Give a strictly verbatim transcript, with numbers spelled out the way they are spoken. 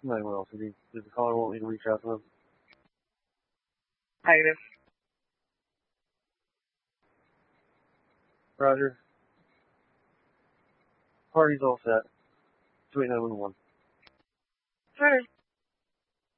Anyone else? Did, he, did the caller want me to reach out to them? Negative. Roger. Party's all set. two eight nine one one. Roger.